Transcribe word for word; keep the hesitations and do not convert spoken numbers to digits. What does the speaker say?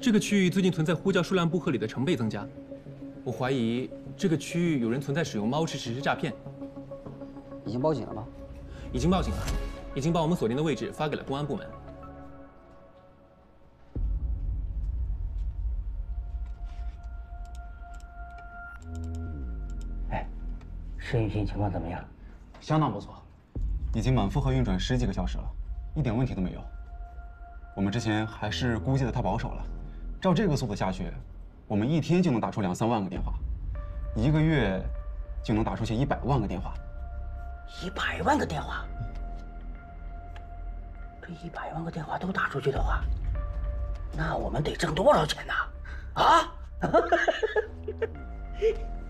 这个区域最近存在呼叫数量不合理的成倍增加，我怀疑这个区域有人存在使用猫池实施诈骗。 已经报警了吗？ 已经报警了，已经把我们锁定的位置发给了公安部门。 哎，试运行情况怎么样？ 相当不错，已经满负荷运转十几个小时了，一点问题都没有。我们之前还是估计的太保守了，照这个速度下去，我们一天就能打出两三万个电话，一个月就能打出去一百万个电话。 一百万个电话，这一百万个电话都打出去的话，那我们得挣多少钱呢？啊？